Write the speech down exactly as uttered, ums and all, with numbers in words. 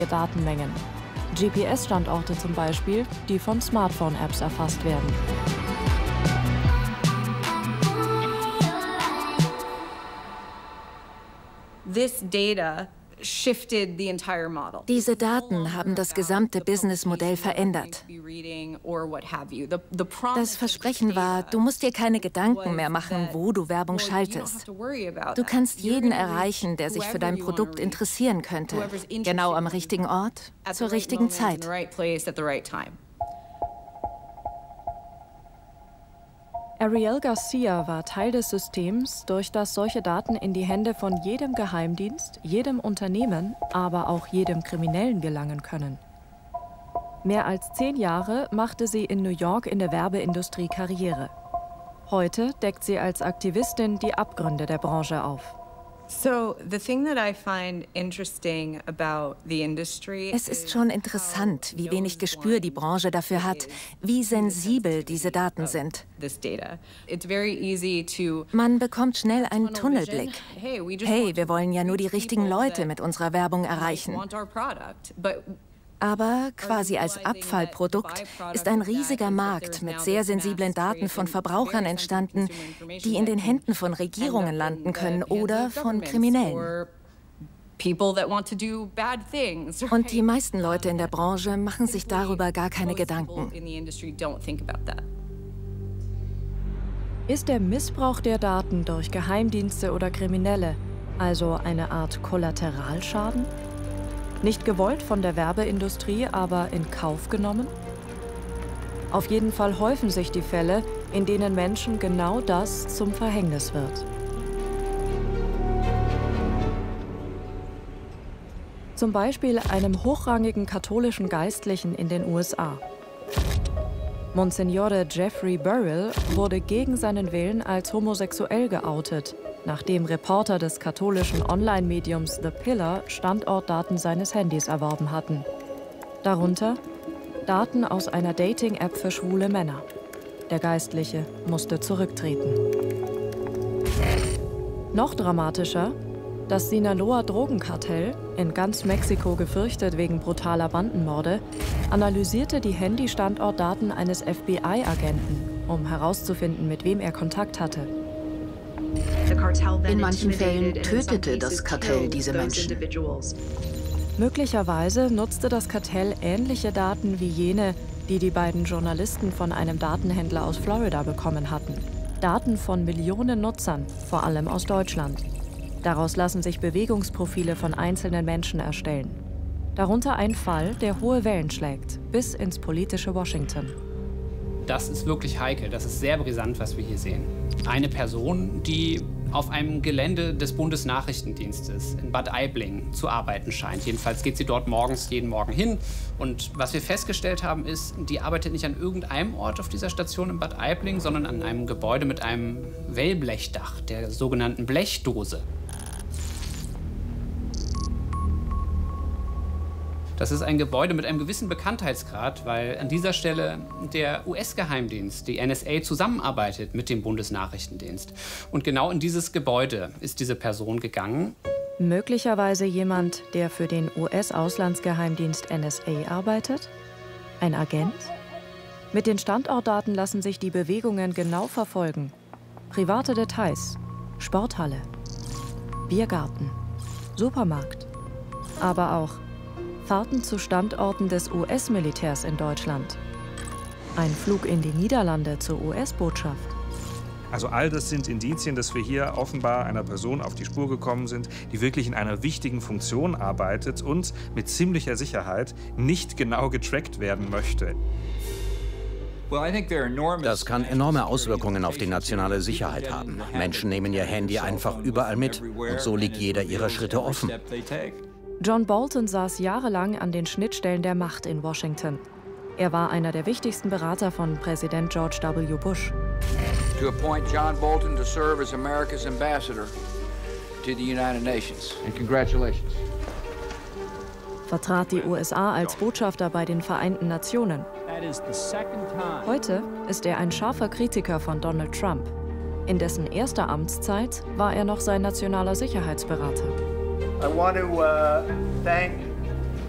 Datenmengen. G P S-Standorte zum Beispiel, die von Smartphone-Apps erfasst werden. This data Diese Daten haben das gesamte Businessmodell verändert. Das Versprechen war, du musst dir keine Gedanken mehr machen, wo du Werbung schaltest. Du kannst jeden erreichen, der sich für dein Produkt interessieren könnte. Genau am richtigen Ort, zur richtigen Zeit. Ariel Garcia war Teil des Systems, durch das solche Daten in die Hände von jedem Geheimdienst, jedem Unternehmen, aber auch jedem Kriminellen gelangen können. Mehr als zehn Jahre machte sie in New York in der Werbeindustrie Karriere. Heute deckt sie als Aktivistin die Abgründe der Branche auf. Es ist schon interessant, wie wenig Gespür die Branche dafür hat, wie sensibel diese Daten sind. Man bekommt schnell einen Tunnelblick. Hey, wir wollen ja nur die richtigen Leute mit unserer Werbung erreichen. Aber quasi als Abfallprodukt ist ein riesiger Markt mit sehr sensiblen Daten von Verbrauchern entstanden, die in den Händen von Regierungen landen können oder von Kriminellen. Und die meisten Leute in der Branche machen sich darüber gar keine Gedanken. Ist der Missbrauch der Daten durch Geheimdienste oder Kriminelle also eine Art Kollateralschaden? Nicht gewollt von der Werbeindustrie, aber in Kauf genommen? Auf jeden Fall häufen sich die Fälle, in denen Menschen genau das zum Verhängnis wird. Zum Beispiel einem hochrangigen katholischen Geistlichen in den U S A. Monsignore Jeffrey Burrill wurde gegen seinen Willen als homosexuell geoutet, nachdem Reporter des katholischen Online-Mediums The Pillar Standortdaten seines Handys erworben hatten. Darunter Daten aus einer Dating-App für schwule Männer. Der Geistliche musste zurücktreten. Noch dramatischer: Das Sinaloa-Drogenkartell, in ganz Mexiko gefürchtet wegen brutaler Bandenmorde, analysierte die Handy-Standortdaten eines F B I-Agenten, um herauszufinden, mit wem er Kontakt hatte. In manchen Fällen tötete das Kartell diese Menschen. Möglicherweise nutzte das Kartell ähnliche Daten wie jene, die die beiden Journalisten von einem Datenhändler aus Florida bekommen hatten. Daten von Millionen Nutzern, vor allem aus Deutschland. Daraus lassen sich Bewegungsprofile von einzelnen Menschen erstellen. Darunter ein Fall, der hohe Wellen schlägt, bis ins politische Washington. Das ist wirklich heikel, das ist sehr brisant, was wir hier sehen. Eine Person, die auf einem Gelände des Bundesnachrichtendienstes in Bad Aibling zu arbeiten scheint. Jedenfalls geht sie dort morgens jeden Morgen hin. Und was wir festgestellt haben, ist, die arbeitet nicht an irgendeinem Ort auf dieser Station in Bad Aibling, sondern an einem Gebäude mit einem Wellblechdach, der sogenannten Blechdose. Das ist ein Gebäude mit einem gewissen Bekanntheitsgrad, weil an dieser Stelle der U S-Geheimdienst, die N S A, zusammenarbeitet mit dem Bundesnachrichtendienst. Und genau in dieses Gebäude ist diese Person gegangen. Möglicherweise jemand, der für den U S-Auslandsgeheimdienst N S A arbeitet? Ein Agent? Mit den Standortdaten lassen sich die Bewegungen genau verfolgen. Private Details, Sporthalle, Biergarten, Supermarkt, aber auch Fahrten zu Standorten des U S-Militärs in Deutschland. Ein Flug in die Niederlande zur U S-Botschaft. Also all das sind Indizien, dass wir hier offenbar einer Person auf die Spur gekommen sind, die wirklich in einer wichtigen Funktion arbeitet und mit ziemlicher Sicherheit nicht genau getrackt werden möchte. Das kann enorme Auswirkungen auf die nationale Sicherheit haben. Menschen nehmen ihr Handy einfach überall mit und so liegt jeder ihrer Schritte offen. John Bolton saß jahrelang an den Schnittstellen der Macht in Washington. Er war einer der wichtigsten Berater von Präsident George W. Bush. To appoint John Bolton to serve as America's ambassador to the United Nations. And congratulations. Vertrat die U S A als Botschafter bei den Vereinten Nationen. Heute ist er ein scharfer Kritiker von Donald Trump. In dessen erster Amtszeit war er noch sein nationaler Sicherheitsberater. I want to uh, thank